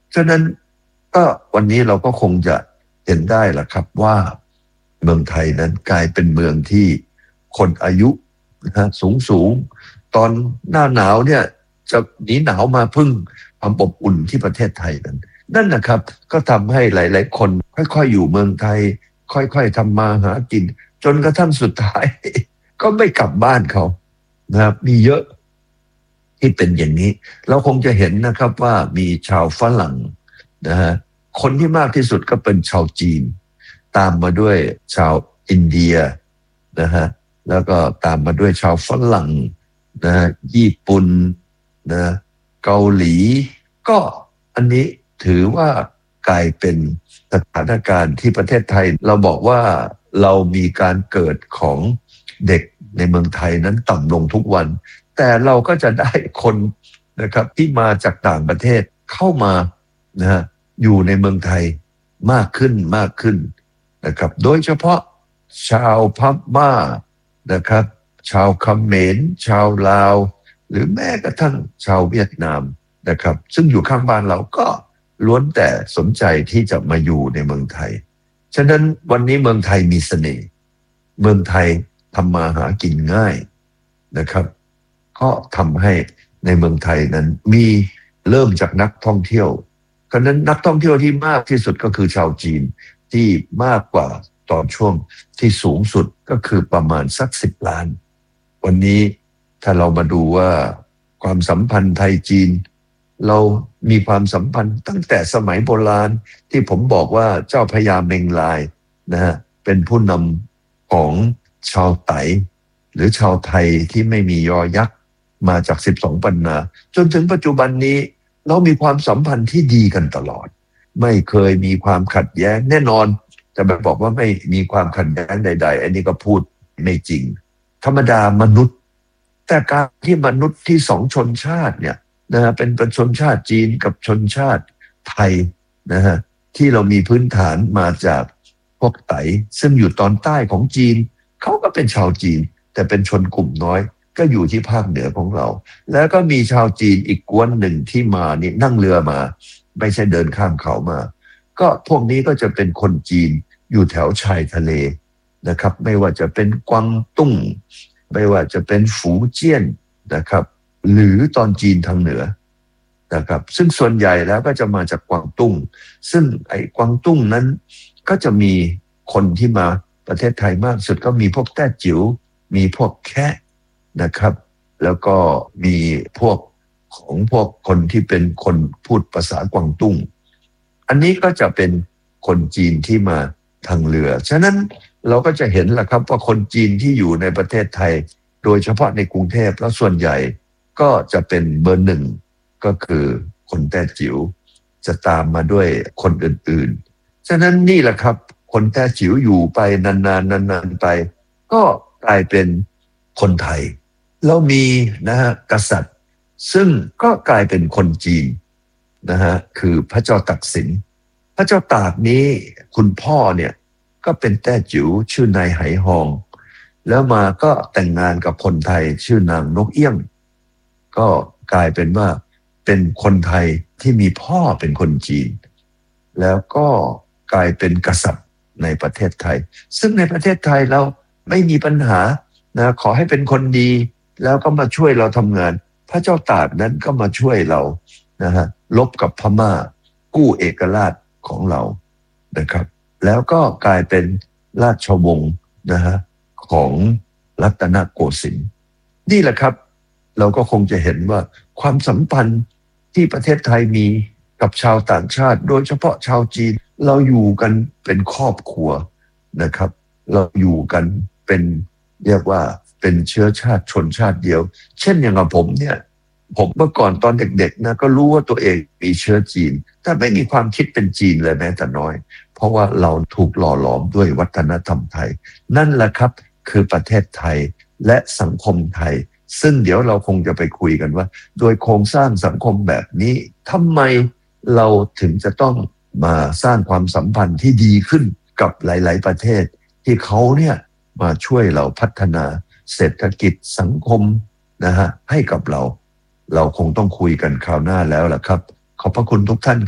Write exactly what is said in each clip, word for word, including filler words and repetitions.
ฉะนั้นก็วันนี้เราก็คงจะเห็นได้ละครับว่าเมืองไทยนั้นกลายเป็นเมืองที่คนอายุนะสูงสูงตอนหน้าหนาวเนี่ยจะหนีหนาวมาพึ่งความอบอุ่นที่ประเทศไทยนั้นนั่นนะครับก็ทำให้หลายๆคนค่อยๆอยู่เมืองไทยค่อยๆทำมาหากินจนกระทั่งสุดท้าย ก็ไม่กลับบ้านเขานะครับมีเยอะที่เป็นอย่างนี้เราคงจะเห็นนะครับว่ามีชาวฝรั่งนะฮะคนที่มากที่สุดก็เป็นชาวจีนตามมาด้วยชาวอินเดียนะฮะแล้วก็ตามมาด้วยชาวฝรั่งนะญี่ปุ่นนะเกาหลีก็อันนี้ถือว่ากลายเป็นสถานการณ์ที่ประเทศไทยเราบอกว่าเรามีการเกิดของเด็กในเมืองไทยนั้นต่ำลงทุกวันแต่เราก็จะได้คนนะครับที่มาจากต่างประเทศเข้ามานะฮะอยู่ในเมืองไทยมากขึ้นมากขึ้นนะครับโดยเฉพาะชาวพม่านะครับชาวเขมรชาวลาวหรือแม้กระทั่งชาวเวียดนามนะครับซึ่งอยู่ข้างบ้านเราก็ล้วนแต่สนใจที่จะมาอยู่ในเมืองไทยฉะนั้นวันนี้เมืองไทยมีเสน่ห์เมืองไทยทำมาหากินง่ายนะครับก็ทำให้ในเมืองไทยนั้นมีเริ่มจากนักท่องเที่ยวเพราะนั้นนักท่องเที่ยวที่มากที่สุดก็คือชาวจีนที่มากกว่าตอนช่วงที่สูงสุดก็คือประมาณสักสิบล้านวันนี้ถ้าเรามาดูว่าความสัมพันธ์ไทยจีนเรามีความสัมพันธ์ตั้งแต่สมัยโบราณที่ผมบอกว่าเจ้าพญาเมงลายนะฮะเป็นผู้นำของชาวไตหรือชาวไทยที่ไม่มียอยักษ์มาจากสิบสองปันนาจนถึงปัจจุบันนี้เรามีความสัมพันธ์ที่ดีกันตลอดไม่เคยมีความขัดแย้งแน่นอนจะไปบอกว่าไม่มีความขัดแย้งใดๆอันนี้ก็พูดไม่จริงธรรมดามนุษย์แต่การที่มนุษย์ที่สองชนชาติเนี่ยนะฮะเป็นชนชาติจีนกับชนชาติไทยนะฮะที่เรามีพื้นฐานมาจากพวกไตซึ่งอยู่ตอนใต้ของจีนเขาก็เป็นชาวจีนแต่เป็นชนกลุ่มน้อยก็อยู่ที่ภาคเหนือของเราแล้วก็มีชาวจีนอีกกวนหนึ่งที่มานี่นั่งเรือมาไม่ใช่เดินข้ามเขามาก็พวกนี้ก็จะเป็นคนจีนอยู่แถวชายทะเลนะครับไม่ว่าจะเป็นกวางตุ้งไม่ว่าจะเป็นฝูเจี้ยนนะครับหรือตอนจีนทางเหนือนะครับซึ่งส่วนใหญ่แล้วก็จะมาจากกวางตุ้งซึ่งไอ้กวางตุ้งนั้นก็จะมีคนที่มาประเทศไทยมากสุดก็มีพวกแต้จิ๋วมีพวกแคะนะครับแล้วก็มีพวกของพวกคนที่เป็นคนพูดภาษากวางตุ้งอันนี้ก็จะเป็นคนจีนที่มาทางเรือฉะนั้นเราก็จะเห็นแหละครับว่าคนจีนที่อยู่ในประเทศไทยโดยเฉพาะในกรุงเทพแล้วส่วนใหญ่ก็จะเป็นเบอร์หนึ่งก็คือคนแต้จิ๋วจะตามมาด้วยคนอื่นๆฉะนั้นนี่แหละครับคนแต้จิ๋วอยู่ไปนานๆนานๆไปก็กลายเป็นคนไทยแล้วมีนะฮะกษัตริย์ซึ่งก็กลายเป็นคนจีนนะฮะคือพระเจ้าตากสินพระเจ้าตากนี้คุณพ่อเนี่ยก็เป็นแต้จิ๋วชื่อนายไหหองแล้วมาก็แต่งงานกับคนไทยชื่อนางนกเอี้ยงก็กลายเป็นว่าเป็นคนไทยที่มีพ่อเป็นคนจีนแล้วก็กลายเป็นกษัตริย์ในประเทศไทยซึ่งในประเทศไทยเราไม่มีปัญหานะขอให้เป็นคนดีแล้วก็มาช่วยเราทำงานพระเจ้าตากนั้นก็มาช่วยเรานะฮะลบกับพม่ากู้เอกราชของเรานะครับแล้วก็กลายเป็นราชวงศ์นะฮะของรัตนโกสินทร์นี่แหละครับเราก็คงจะเห็นว่าความสัมพันธ์ที่ประเทศไทยมีกับชาวต่างชาติโดยเฉพาะชาวจีนเราอยู่กันเป็นครอบครัวนะครับเราอยู่กันเป็นเรียกว่าเป็นเชื้อชาติชนชาติเดียวเช่นอย่างกับผมเนี่ยผมเมื่อก่อนตอนเด็กๆนะก็รู้ว่าตัวเองมีเชื้อจีนแต่ไม่มีความคิดเป็นจีนเลยแม้แต่น้อยเพราะว่าเราถูกหล่อหลอมด้วยวัฒนธรรมไทยนั่นแหละครับคือประเทศไทยและสังคมไทยซึ่งเดี๋ยวเราคงจะไปคุยกันว่าโดยโครงสร้างสังคมแบบนี้ทำไมเราถึงจะต้องมาสร้างความสัมพันธ์ที่ดีขึ้นกับหลายๆประเทศที่เขาเนี่ยมาช่วยเราพัฒนาเศรษฐกิจสังคมนะฮะให้กับเราเราคงต้องคุยกันคราวหน้าแล้วล่ะครับขอบพระคุณทุกท่านครับ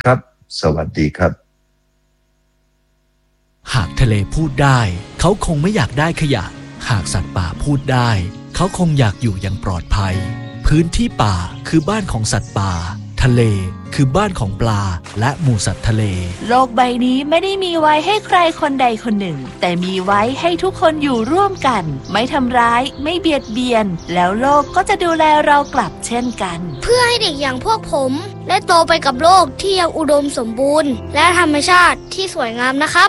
สวัสดีครับหากทะเลพูดได้เขาคงไม่อยากได้ขยะหากสัตว์ป่าพูดได้เขาคงอยากอยู่อย่างปลอดภัยพื้นที่ป่าคือบ้านของสัตว์ป่าทะเลคือบ้านของปลาและหมู่สัตว์ทะเลโลกใบนี้ไม่ได้มีไว้ให้ใครคนใดคนหนึ่งแต่มีไว้ให้ทุกคนอยู่ร่วมกันไม่ทำร้ายไม่เบียดเบียนแล้วโลกก็จะดูแลเรากลับเช่นกันเพื่อให้เด็กอย่างพวกผมได้โตไปกับโลกที่ยังอุดมสมบูรณ์และธรรมชาติที่สวยงามนะครับ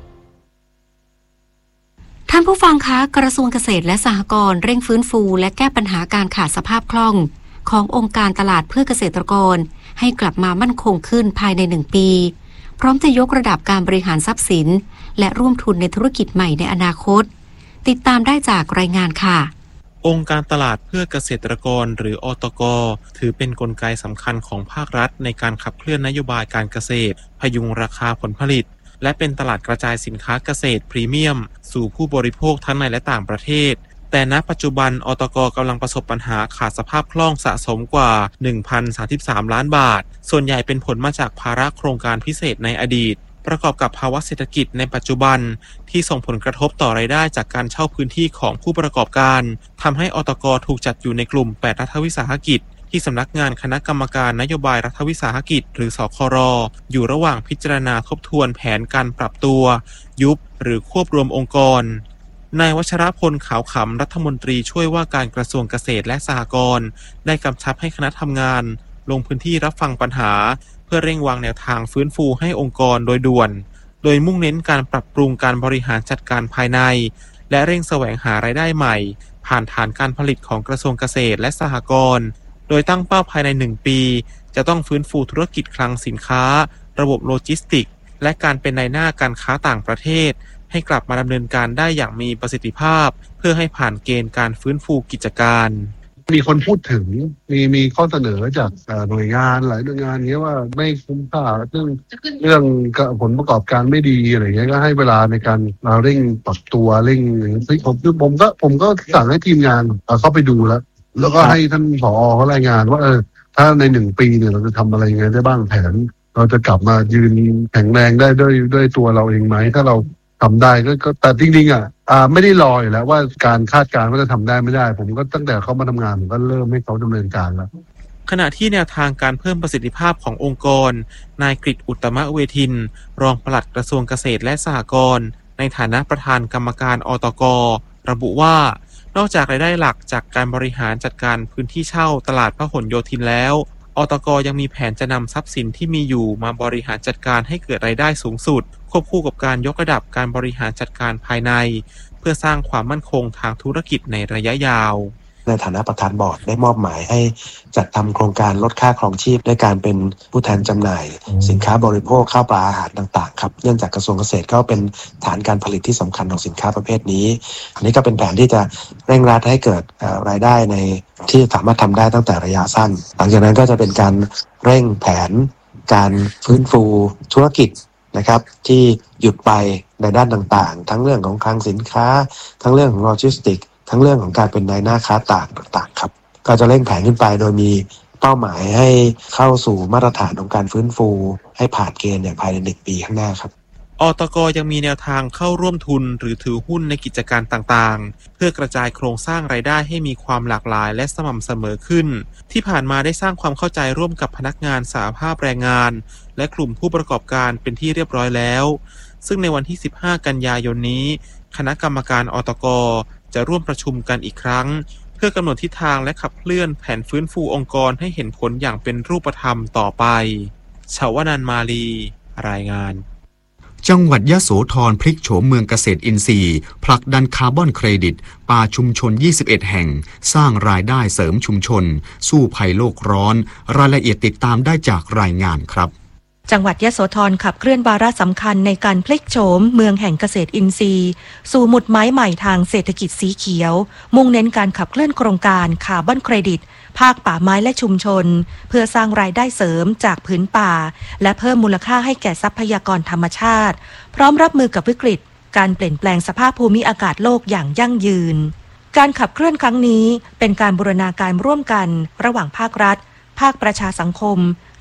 ท่านผู้ฟังคะกระทรวงเกษตรและสหกรณ์เร่งฟื้นฟูและแก้ปัญหาการขาดสภาพคล่องขององค์การตลาดเพื่อเกษตรกรให้กลับมามั่นคงขึ้นภายในหนึ่งปีพร้อมจะยกระดับการบริหารทรัพย์สินและร่วมทุนในธุรกิจใหม่ในอนาคตติดตามได้จากรายงานค่ะองค์การตลาดเพื่อเกษตรกรหรืออตก.ถือเป็นกลไกสำคัญของภาครัฐในการขับเคลื่อนนโยบายการเกษตรพยุงราคาผลผลิตและเป็นตลาดกระจายสินค้าเกษตรพรีเมียมสู่ผู้บริโภคทั้งในและต่างประเทศแต่ณปัจจุบันอตก.กำลังประสบปัญหาขาดสภาพคล่องสะสมกว่า หนึ่งพันสามสิบสาม ล้านบาทส่วนใหญ่เป็นผลมาจากภาระโครงการพิเศษในอดีตประกอบกับภาวะเศรษฐกิจในปัจจุบันที่ส่งผลกระทบต่อรายได้จากการเช่าพื้นที่ของผู้ประกอบการทำให้อตก.ถูกจัดอยู่ในกลุ่มแปดรัฐวิสาหกิจที่สำนักงานคณะกรรมการนโยบายรัฐวิสาหกิจหรือสคร.อยู่ระหว่างพิจารณาทบทวนแผนการปรับตัวยุบหรือควบรวมองค์กรนายวัชรพลขาวขำรัฐมนตรีช่วยว่าการกระทรวงเกษตรและสหกรณ์ได้กำชับให้คณะทำงานลงพื้นที่รับฟังปัญหาเพื่อเร่งวางแนวทางฟื้นฟูให้องค์กรโดยด่วนโดยมุ่งเน้นการปรับปรุงการบริหารจัดการภายในและเร่งแสวงหารายได้ใหม่ผ่านฐานการผลิตของกระทรวงเกษตรและสหกรณ์โดยตั้งเป้าภายในหนึ่งปีจะต้องฟื้นฟูธุรกิจคลังสินค้าระบบโลจิสติกส์และการเป็นนายหน้าการค้าต่างประเทศให้กลับมาดำเนินการได้อย่างมีประสิทธิภาพเพื่อให้ผ่านเกณฑ์การฟื้นฟูกิจการมีคนพูดถึงมีมีข้อเสนอจากหน่วยงานหลายหน่วยงานนี้ว่าไม่คุ้มค่าเรื่องเรื่องผลประกอบการไม่ดีอะไรเงี้ยก็ให้เวลาในการเร่งปรับตัวเร่งผมผมก็ผมก็สั่งให้ทีมงานเข้าไปดูแล้วแล้วก็ให้ท่านผอ.เขารายงานว่าเออถ้าในหนึ่งปีเนี่ยเราจะทำอะไรยังไงได้บ้างแผนเราจะกลับมายืนแข็งแรงได้ด้วยด้วยตัวเราเองไหมถ้าเราทำได้ก็แต่จริงๆอ่ะอ่าไม่ได้รออยู่แล้วว่าการคาดการณ์ว่าจะทำได้ไม่ได้ผมก็ตั้งแต่เขามาทำงานผมก็เริ่มให้เขาดำเนินการแล้วขณะที่แนวทางการเพิ่มประสิทธิภาพขององค์กรนายกฤษอุตตมเวทินรองปลัดกระทรวงเกษตรและสหกรณ์ในฐานะประธานกรรมการอตก.ระบุว่านอกจากรายได้หลักจากการบริหารจัดการพื้นที่เช่าตลาดพหลโยธินแล้วอตก.ยังมีแผนจะนำทรัพย์สินที่มีอยู่มาบริหารจัดการให้เกิดรายได้สูงสุดควบคู่กับการยกระดับการบริหารจัดการภายในเพื่อสร้างความมั่นคงทางธุรกิจในระยะยาวในฐานะประธานบอร์ดได้มอบหมายให้จัดทำโครงการลดค่าครองชีพด้วยการเป็นผู้แทนจำหน่ายสินค้าบริโภคข้าวปลาอาหารต่างๆครับเนื่องจากกระทรวงเกษตรก็เป็นฐานการผลิตที่สำคัญของสินค้าประเภทนี้อันนี้ก็เป็นแผนที่จะเร่งรัดให้เกิดรายได้ในที่สามารถทำได้ตั้งแต่ระยะสั้นหลังจากนั้นก็จะเป็นการเร่งแผนการฟื้นฟูธุรกิจนะครับที่หยุดไปในด้านต่างๆทั้งเรื่องของคลังสินค้าทั้งเรื่องของโลจิสติกส์ทั้งเรื่องของการเป็นนายหน้าค้าต่างต่างๆครับก็จะเร่งแผนขึ้นไปโดยมีเป้าหมายให้เข้าสู่มาตรฐานของการฟื้นฟูให้ผ่านเกณฑ์เนี่ยภายในหนึ่งปีข้างหน้าครับอตก.ยังมีแนวทางเข้าร่วมทุนหรือถือหุ้นในกิจการต่างๆเพื่อกระจายโครงสร้างรายได้ให้มีความหลากหลายและสม่ำเสมอขึ้นที่ผ่านมาได้สร้างความเข้าใจร่วมกับพนักงานสหภาพแรงงานและกลุ่มผู้ประกอบการเป็นที่เรียบร้อยแล้วซึ่งในวันที่สิบห้ากันยายนนี้คณะกรรมการอตก.จะร่วมประชุมกันอีกครั้งเพื่อกำหนดทิศทางและขับเคลื่อนแผนฟื้นฟูองค์กรให้เห็นผลอย่างเป็นรูปธรรมต่อไปชวนันท์ มาลีรายงานจังหวัดยโสธรพลิกโฉมเมืองเกษตรอินทรีย์ผลักดันคาร์บอนเครดิตป่าชุมชนยี่สิบเอ็ดแห่งสร้างรายได้เสริมชุมชนสู้ภัยโลกร้อนรายละเอียดติดตามได้จากรายงานครับจังหวัดยโสธรขับเคลื่อนวาระสำคัญในการพลิกโฉมเมืองแห่งเกษตรอินทรีย์สู่หมุดหมายใหม่ทางเศรษฐกิจสีเขียวมุ่งเน้นการขับเคลื่อนโครงการคาร์บอนเครดิตภาคป่าไม้และชุมชนเพื่อสร้างรายได้เสริมจากพื้นป่าและเพิ่มมูลค่าให้แก่ทรัพยากรธรรมชาติพร้อมรับมือกับวิกฤตการเปลี่ยนแปลงสภาพภูมิอากาศโลกอย่างยั่งยืนการขับเคลื่อนครั้งนี้เป็นการบูรณาการร่วมกันระหว่างภาครัฐภาคประชาสังคม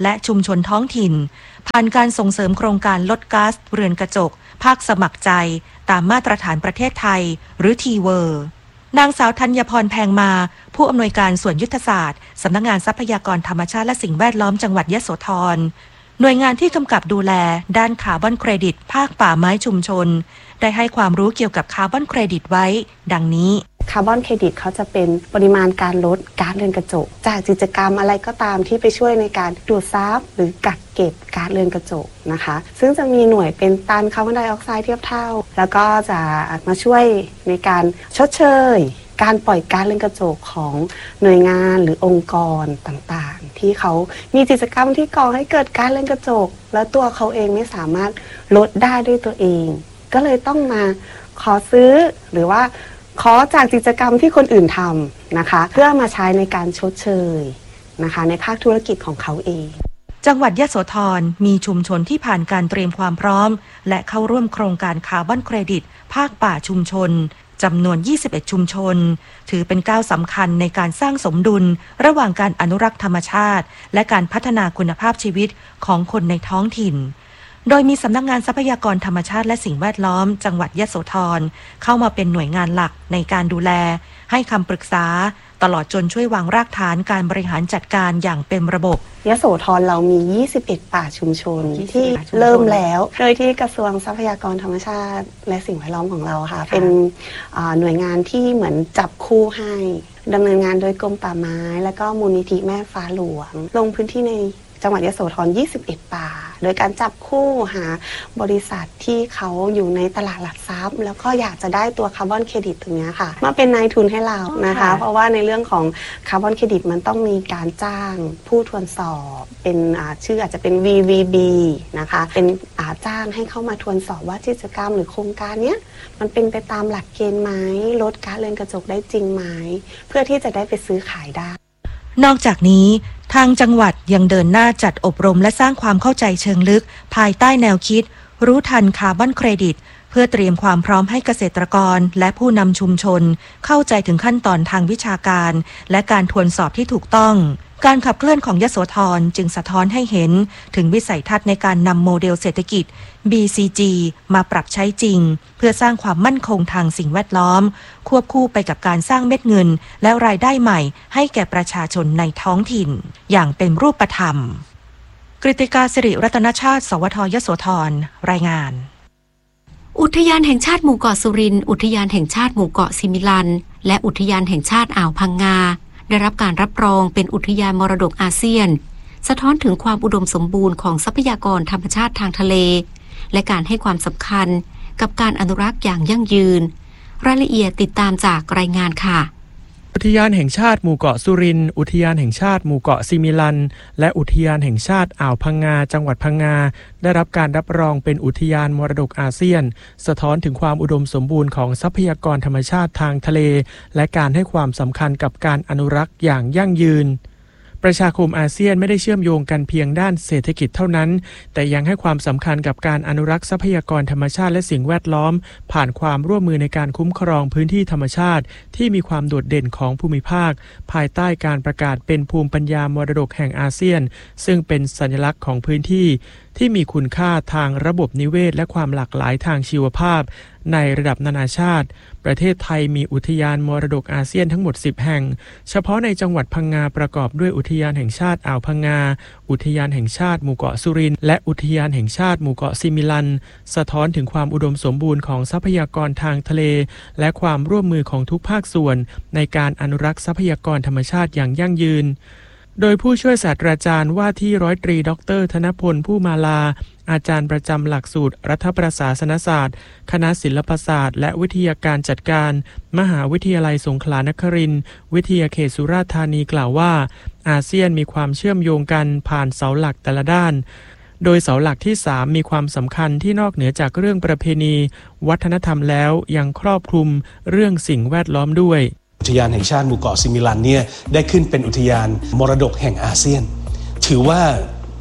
และชุมชนท้องถิ่นผ่านการส่งเสริมโครงการลดก๊าซเรือนกระจกภาคสมัครใจตามมาตรฐานประเทศไทยหรือ ที เวิลด์ นางสาวธัญพรแพงมาผู้อำนวยการส่วนยุทธศาสตร์สำนักงานทรัพยากรธรรมชาติและสิ่งแวดล้อมจังหวัดยโสธรหน่วยงานที่กำกับดูแลด้านคาร์บอนเครดิตภาคป่าไม้ชุมชนได้ให้ความรู้เกี่ยวกับคาร์บอนเครดิตไว้ดังนี้คาร์บอนเครดิตเขาจะเป็นปริมาณการลดก๊าซเรือนกระจกจากกิจกรรมอะไรก็ตามที่ไปช่วยในการดูดซับหรือกักเก็บก๊าซเรือนกระจกนะคะซึ่งจะมีหน่วยเป็นตันคาร์บอนไดออกไซด์เทียบเท่าแล้วก็จะมาช่วยในการชดเชยการปล่อยก๊าซเรือนกระจกของหน่วยงานหรือองค์กรต่างๆที่เขามีกิจกรรมที่ก่อให้เกิดก๊าซเรือนกระจกแล้วตัวเขาเองไม่สามารถลดได้ด้วยตัวเองก็เลยต้องมาขอซื้อหรือว่าขอจากกิจกรรมที่คนอื่นทำนะคะเพื่อมาใช้ในการชดเชยนะคะในภาคธุรกิจของเขาเองจังหวัดยโสธรมีชุมชนที่ผ่านการเตรียมความพร้อมและเข้าร่วมโครงการคาร์บอนเครดิตภาคป่าชุมชนจำนวนยี่สิบเอ็ดชุมชนถือเป็นก้าวสำคัญในการสร้างสมดุลระหว่างการอนุรักษ์ธรรมชาติและการพัฒนาคุณภาพชีวิตของคนในท้องถิ่นโดยมีสำนักงานทรัพยากรธรรมชาติและสิ่งแวดล้อมจังหวัดยโสธรเข้ามาเป็นหน่วยงานหลักในการดูแลให้คำปรึกษาตลอดจนช่วยวางรากฐานการบริหารจัดการอย่างเป็นระบบยโสธรเรามียี่สิบเอ็ดป่าชุมชนที่เริ่มแล้วโดยที่กระทรวงทรัพยากรธรรมชาติและสิ่งแวดล้อมของเราค่ะเป็นหน่วยงานที่เหมือนจับคู่ให้ดำเนินงานโดยกรมป่าไม้และก็มูลนิธิแม่ฟ้าหลวงลงพื้นที่ในจังหวัดยโสธรยี่สิบเอ็ดป่าโดยการจับคู่หาบริษัทที่เขาอยู่ในตลาดหลักทรัพย์แล้วก็อยากจะได้ตัวคาร์บอนเครดิตตรงนี้ค่ะมาเป็นนายทุนให้เรานะคะเพราะว่าในเรื่องของคาร์บอนเครดิตมันต้องมีการจ้างผู้ทวนสอบเป็นชื่ออาจจะเป็น วี วี บี นะคะเป็นจ้างให้เข้ามาทวนสอบว่ากิจกรรมหรือโครงการเนี้ยมันเป็นไปตามหลักเกณฑ์ไหมลดก๊าซเรือนกระจกได้จริงไหมเพื่อที่จะได้ไปซื้อขายได้นอกจากนี้ทางจังหวัดยังเดินหน้าจัดอบรมและสร้างความเข้าใจเชิงลึกภายใต้แนวคิดรู้ทันคาร์บอนเครดิตเพื่อเตรียมความพร้อมให้เกษตรกรและผู้นำชุมชนเข้าใจถึงขั้นตอนทางวิชาการและการทวนสอบที่ถูกต้องการขับเคลื่อนของยโสธรจึงสะท้อนให้เห็นถึงวิสัยทัศน์ในการนำโมเดลเศรษฐกิจ บี ซี จี มาปรับใช้จริงเพื่อสร้างความมั่นคงทางสิ่งแวดล้อมควบคู่ไปกับการสร้างเม็ดเงินและรายได้ใหม่ให้แก่ประชาชนในท้องถิ่นอย่างเป็นรูปธรรมกฤติกาสิริรัตนชาติสวทยโสธรรายงานอุทยานแห่งชาติหมู่เกาะสุรินทร์อุทยานแห่งชาติหมู่เกาะซิมิลันและอุทยานแห่งชาติอ่าวพังงาได้รับการรับรองเป็นอุทยานมรดกอาเซียนสะท้อนถึงความอุดมสมบูรณ์ของทรัพยากรธรรมชาติทางทะเลและการให้ความสำคัญกับการอนุรักษ์อย่างยั่งยืนรายละเอียดติดตามจากรายงานค่ะอุทยานแห่งชาติหมู่เกาะสุรินทร์อุทยานแห่งชาติหมู่เกาะซิมิลันและอุทยานแห่งชาติอ่าวพังงาจังหวัดพังงาได้รับการรับรองเป็นอุทยานมรดกอาเซียนสะท้อนถึงความอุดมสมบูรณ์ของทรัพยากรธรรมชาติทางทะเลและการให้ความสำคัญกับการอนุรักษ์อย่างยั่งยืนประชาคมอาเซียนไม่ได้เชื่อมโยงกันเพียงด้านเศรษฐกิจเท่านั้นแต่ยังให้ความสำคัญกับการอนุรักษ์ทรัพยากรธรรมชาติและสิ่งแวดล้อมผ่านความร่วมมือในการคุ้มครองพื้นที่ธรรมชาติที่มีความโดดเด่นของภูมิภาคภายใต้การประกาศเป็นภูมิปัญญามรดกแห่งอาเซียนซึ่งเป็นสัญลักษณ์ของพื้นที่ที่มีคุณค่าทางระบบนิเวศและความหลากหลายทางชีวภาพในระดับนานาชาติประเทศไทยมีอุทยานมรดกอาเซียนทั้งหมดสิบแห่งเฉพาะในจังหวัดพังงาประกอบด้วยอุทยานแห่งชาติอ่าวพังงาอุทยานแห่งชาติหมู่เกาะสุรินทร์และอุทยานแห่งชาติหมู่เกาะซิมิลันสะท้อนถึงความอุดมสมบูรณ์ของทรัพยากรทางทะเลและความร่วมมือของทุกภาคส่วนในการอนุรักษ์ทรัพยากรธรรมชาติอย่างยั่งยืนโดยผู้ช่วยศาสตราจารย์ว่าที่ร้อยตรีดรธนพลผู้มาลาอาจารย์ประจำหลักสูตรรัฐประศาสนศาสตร์คณะศิลปศาสตร์และวิทยาการจัดการมหาวิทยาลัยสงขลานครินทร์วิทยาเขตสุราษฎร์ธานีกล่าวว่าอาเซียนมีความเชื่อมโยงกันผ่านเสาหลักแต่ละด้านโดยเสาหลักที่สามมีความสำคัญที่นอกเหนือจากเรื่องประเพณีวัฒนธรรมแล้วยังครอบคลุมเรื่องสิ่งแวดล้อมด้วยอุทยานแห่งชาติหมู่เกาะซิมิลันเนี่ยได้ขึ้นเป็นอุทยานมรดกแห่งอาเซียนถือว่า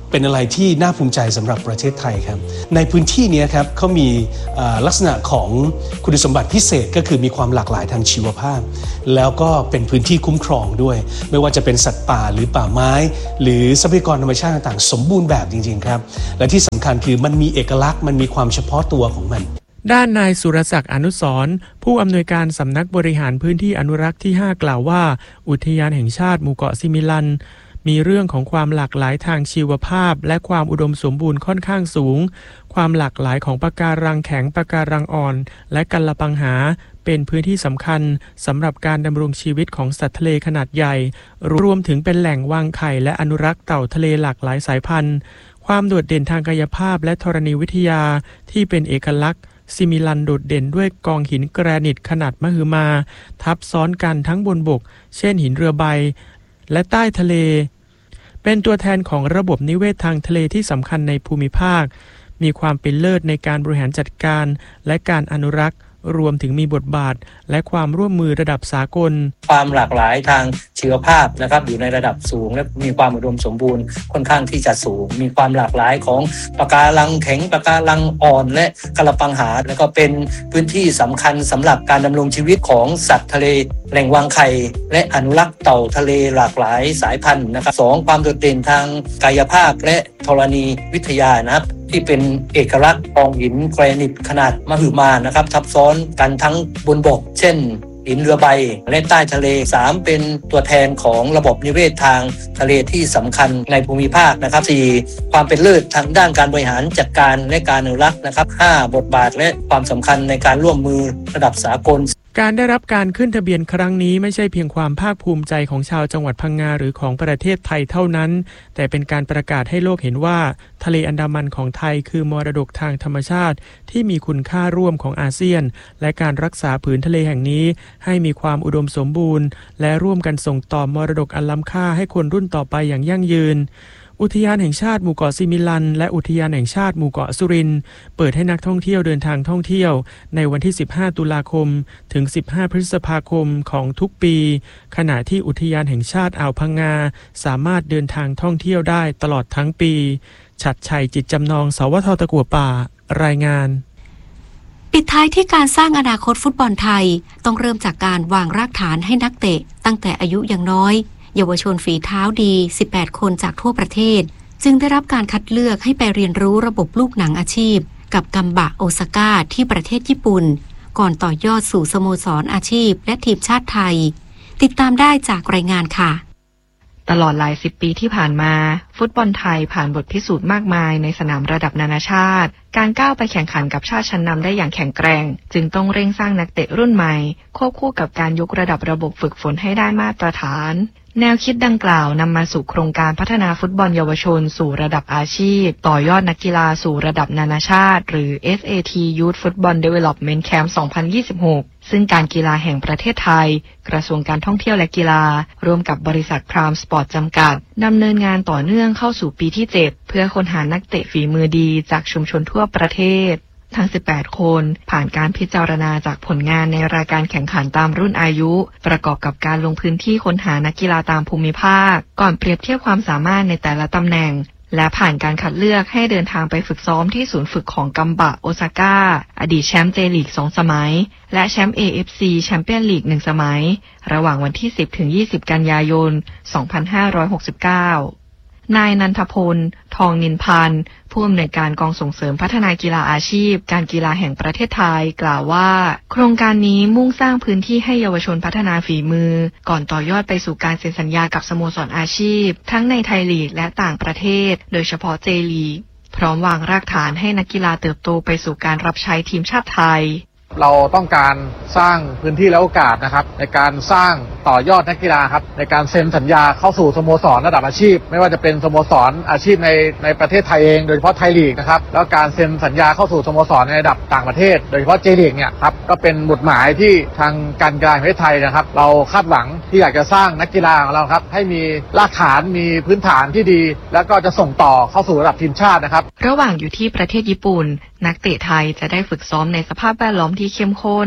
เป็นอะไรที่น่าภูมิใจสำหรับประเทศไทยครับในพื้นที่นี้ครับเขามีลักษณะของคุณสมบัติพิเศษก็คือมีความหลากหลายทางชีวภาพแล้วก็เป็นพื้นที่คุ้มครองด้วยไม่ว่าจะเป็นสัตว์ป่าหรือป่าไม้หรือทรัพยากรธรรมชาติต่างๆสมบูรณ์แบบจริงๆครับและที่สำคัญคือมันมีเอกลักษณ์มันมีความเฉพาะตัวของมันด้านนายสุรศักดิ์อนุสรณ์ผู้อำนวยการสำนักบริหารพื้นที่อนุรักษ์ที่ห้ากล่าวว่าอุทยานแห่งชาติหมู่เกาะซิมิลันมีเรื่องของความหลากหลายทางชีวภาพและความอุดมสมบูรณ์ค่อนข้างสูงความหลากหลายของปะการังแข็งปะการังอ่อนและกัลปังหาเป็นพื้นที่สำคัญสำหรับการดำรงชีวิตของสัตว์ทะเลขนาดใหญ่รวมถึงเป็นแหล่งวางไข่และอนุรักษ์เต่าทะเลหลากหลายสายพันธุ์ความโดดเด่นทางกายภาพและธรณีวิทยาที่เป็นเอกลักษณ์ซิมิลันโดดเด่นด้วยกองหินแกรนิตขนาดมหึมาทับซ้อนกันทั้งบนบกเช่นหินเรือใบและใต้ทะเลเป็นตัวแทนของระบบนิเวศทางทะเลที่สำคัญในภูมิภาคมีความเป็นเลิศในการบริหารจัดการและการอนุรักษ์รวมถึงมีบทบาทและความร่วมมือระดับสากลความหลากหลายทางชีวภาพนะครับอยู่ในระดับสูงและมีความอุดมสมบูรณ์ค่อนข้างที่จะสูงมีความหลากหลายของปะการังแข็งปะการังอ่อนและกัลปังหาแล้วก็เป็นพื้นที่สำคัญสำหรับการดำรงชีวิตของสัตว์ทะเลแหล่งวางไข่และอนุรักษ์เต่าทะเลหลากหลายสายพันธุ์นะครับสองความโดดเด่นทางกายภาพและธรณีวิทยานะครับที่เป็นเอกลักษณ์กองหินแกรนิตขนาดมหึมานะครับทับซ้อนกันทั้งบนบกเช่นหินเรือใบและใต้ทะเลสามเป็นตัวแทนของระบบนิเวศทางทะเลที่สำคัญในภูมิภาคนะครับสี่ความเป็นเลิศทางด้านการบริหารจัดการและการอนุรักษ์นะครับห้าบทบาทและความสำคัญในการร่วมมือระดับสากลการได้รับการขึ้นทะเบียนครั้งนี้ไม่ใช่เพียงความภาคภูมิใจของชาวจังหวัดพังงาหรือของประเทศไทยเท่านั้นแต่เป็นการประกาศให้โลกเห็นว่าทะเลอันดามันของไทยคือมรดกทางธรรมชาติที่มีคุณค่าร่วมของอาเซียนและการรักษาผืนทะเลแห่งนี้ให้มีความอุดมสมบูรณ์และร่วมกันส่งต่อมรดกอันล้ำค่าให้คนรุ่นต่อไปอย่างยั่งยืนอุทยานแห่งชาติหมู่เกาะซิมิลันและอุทยานแห่งชาติหมู่เกาะสุรินทร์เปิดให้นักท่องเที่ยวเดินทางท่องเที่ยวในวันที่สิบห้าตุลาคมถึงสิบห้าพฤษภาคมของทุกปีขณะที่อุทยานแห่งชาติอ่าวพังงาสามารถเดินทางท่องเที่ยวได้ตลอดทั้งปีฉัตรชัยจิตจำนองสวทตะกั่วป่ารายงานปิดท้ายที่การสร้างอนาคตฟุตบอลไทยต้องเริ่มจากการวางรากฐานให้นักเตะตั้งแต่อายุยังน้อยเยาวชนฝีเท้าดีสิบแปดคนจากทั่วประเทศจึงได้รับการคัดเลือกให้ไปเรียนรู้ระบบลูกหนังอาชีพกับกัมบะโอซาก้าที่ประเทศญี่ปุ่นก่อนต่อยอดสู่สโมสรอาชีพและทีมชาติไทยติดตามได้จากรายงานค่ะตลอดหลายสิบปีที่ผ่านมาฟุตบอลไทยผ่านบทพิสูจน์มากมายในสนามระดับนานาชาติการก้าวไปแข่งขันกับชาติชั้นนำได้อย่างแข็งแกร่งจึงต้องเร่งสร้างนักเตะรุ่นใหม่ควบคู่กับการยกระดับระบบฝึกฝนให้ได้มาตรฐานแนวคิดดังกล่าวนำมาสู่โครงการพัฒนาฟุตบอลเยาวชนสู่ระดับอาชีพต่อยอดนักกีฬาสู่ระดับนานาชาติหรือ เอส เอ ที Youth Football Development Camp สองพันยี่สิบหกซึ่งการกีฬาแห่งประเทศไทยกระทรวงการท่องเที่ยวและกีฬาร่วมกับบริษัทพรามสปอร์ตจำกัดดำเนินงานต่อเนื่องเข้าสู่ปีที่เจ็ดเพื่อค้นหานักเตะฝีมือดีจากชุมชนทั่วประเทศทั้งสิบแปดคนผ่านการพิจารณาจากผลงานในรายการแข่งขันตามรุ่นอายุประกอบกับการลงพื้นที่ค้นหานักกีฬาตามภูมิภาคก่อนเปรียบเทียบความสามารถในแต่ละตำแหน่งและผ่านการคัดเลือกให้เดินทางไปฝึกซ้อมที่ศูนย์ฝึกของกัมบะโอซาก้าอดีตแชมป์เจลีกสองสมัยและแชมป์ เอ เอฟ ซี แชมเปี้ยนลีกหนึ่งสมัยระหว่างวันที่สิบถึงยี่สิบกันยายนสองพันห้าร้อยหกสิบเก้านายนันทพลทองนินพันธ์ผู้อำนวยการกองส่งเสริมพัฒนากีฬาอาชีพการกีฬาแห่งประเทศไทยกล่าวว่าโครงการนี้มุ่งสร้างพื้นที่ให้เยาวชนพัฒนาฝีมือก่อนต่อยอดไปสู่การเซ็นสัญญากับสโมสรอาชีพทั้งในไทยลีกและต่างประเทศโดยเฉพาะเจลีกพร้อมวางรากฐานให้นักกีฬาเติบโตไปสู่การรับใช้ทีมชาติไทยเราต้องการสร้างพื้นที่และโอกาสนะครับในการสร้างต่อยอดนักกีฬาครับในการเซ็นสัญญาเข้าสู่สโมสรระดับอาชีพไม่ว่าจะเป็นสโมสรอาชีพในในประเทศไทยเองโดยเฉพาะไทยลีกนะครับแล้วการเซ็นสัญญาเข้าสู่สโมสรในระดับต่างประเทศโดยเฉพาะเจลีกเนี่ยครับก็เป็นหมุดหมายที่ทางการกีฬาแห่งประเทศไทยนะครับเราคาดหวังที่อยากจะสร้างนักกีฬาของเราครับให้มีรากฐานมีพื้นฐานที่ดีแล้วก็จะส่งต่อเข้าสู่ระดับทีมชาตินะครับระหว่างอยู่ที่ประเทศญี่ปุ่นนักเตะไทยจะได้ฝึกซ้อมในสภาพแวดล้อมที่เข้มข้น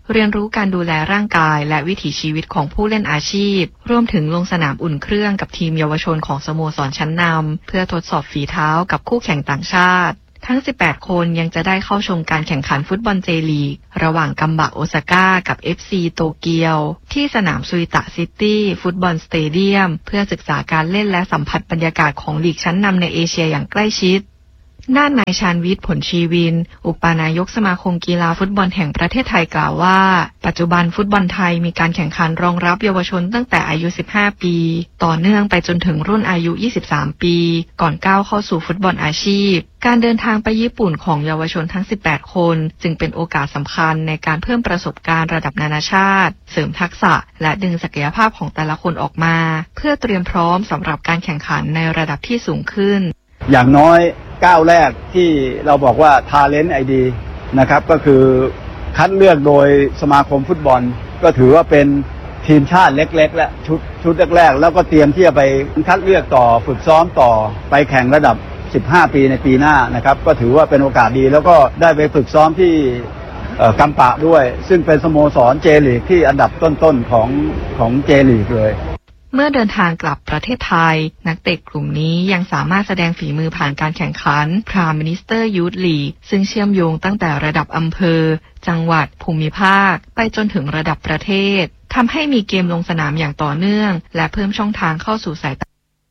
เรียนรู้การดูแลร่างกายและวิถีชีวิตของผู้เล่นอาชีพรวมถึงลงสนามอุ่นเครื่องกับทีมเยาวชนของสโมสรชั้นนำเพื่อทดสอบฝีเท้ากับคู่แข่งต่างชาติทั้งสิบแปดคนยังจะได้เข้าชมการแข่งขันฟุตบอลเจลีกระหว่างกัมบะโอซาก้ากับ เอฟ ซี โตเกียวที่สนามซุยตะซิตี้ฟุตบอลสเตเดียมเพื่อศึกษาการเล่นและสัมผัสบรรยากาศของลีกชั้นนำในเอเชียอย่างใกล้ชิดด้านนายชาญวิทย์ผลชีวินอุปนายกสมาคมกีฬาฟุตบอลแห่งประเทศไทยกล่าวว่าปัจจุบันฟุตบอลไทยมีการแข่งขันรองรับเยาวชนตั้งแต่อายุสิบห้าปีต่อเนื่องไปจนถึงรุ่นอายุยี่สิบสามปีก่อนก้าวเข้าสู่ฟุตบอลอาชีพการเดินทางไปญี่ปุ่นของเยาวชนทั้งสิบแปดคนจึงเป็นโอกาสสำคัญในการเพิ่มประสบการณ์ระดับนานาชาติเสริมทักษะและดึงศักยภาพของแต่ละคนออกมาเพื่อเตรียมพร้อมสำหรับการแข่งขันในระดับที่สูงขึ้นอย่างน้อยก้าวแรกที่เราบอกว่า Talent ไอ ดี นะครับก็คือคัดเลือกโดยสมาคมฟุตบอลก็ถือว่าเป็นทีมชาติเล็กๆและชุดชุดแรกๆแล้วก็เตรียมที่จะไปคัดเลือกต่อฝึกซ้อมต่อไปแข่งระดับสิบห้าปีในปีหน้านะครับก็ถือว่าเป็นโอกาสดีแล้วก็ได้ไปฝึกซ้อมที่กัมปะด้วยซึ่งเป็นสโมสรเจลีกที่อันดับต้นๆของของเจลีกเลยเมื่อเดินทางกลับประเทศไทยนักเตะกลุ่มนี้ยังสามารถแสดงฝีมือผ่านการแข่งขัน Prime Minister Youth League ซึ่งเชื่อมโยงตั้งแต่ระดับอำเภอจังหวัดภูมิภาคไปจนถึงระดับประเทศทำให้มีเกมลงสนามอย่างต่อเนื่องและเพิ่มช่องทางเข้าสู่สายตา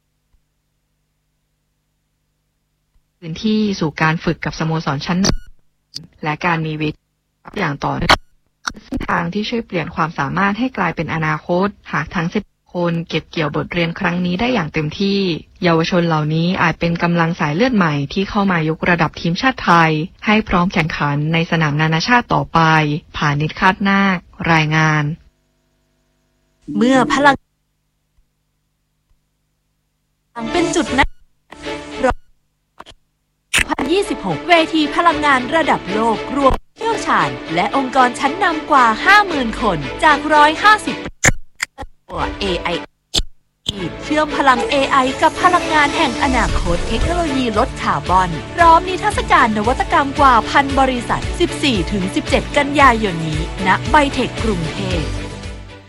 พื้นที่สู่การฝึกกับสโมสรชั้นนำและการมีเวทีอย่างต่อเนื่องเส้นทางที่ช่วยเปลี่ยนความสามารถให้กลายเป็นอนาคตหากทั้งสิบคนเก็บเกี่ยวบทเรียนครั้งนี้ได้อย่างเต็มที่เยาวชนเหล่านี้อาจเป็นกำลังสายเลือดใหม่ที่เข้ามายกระดับทีมชาติไทยให้พร้อมแข่งขันในสนามนานาชาติต่อไปผ่านิดคาดนาครายงานเมื่อพลังเป็นจุดนัดสองพันยี่สิบหกเวทีพลังงานระดับโลกรวมเชี่ยวชาญและองค์กรชั้นนำกว่า ห้าหมื่น คนจากหนึ่งร้อยห้าสิบเอ ไอ เชื่อมพลัง เอ ไอ กับพลังงานแห่งอนาคตเทคโนโลยีลดคาร์บอนพร้อมนิทรรศการนวัตกรรมกว่าพันบริษัท สิบสี่ถึงสิบเจ็ด กันยายนนี้ณไบเทคกรุงเทพ